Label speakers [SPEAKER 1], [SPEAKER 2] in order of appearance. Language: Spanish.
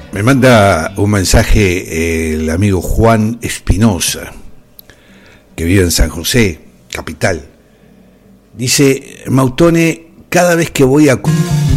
[SPEAKER 1] Me manda un mensaje el amigo Juan Espinosa, que vive en San José, capital. Dice: Mautone, cada vez que voy a